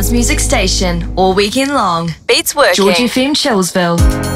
dance music station all weekend long. Beats Working. Georgie FM Chillsville.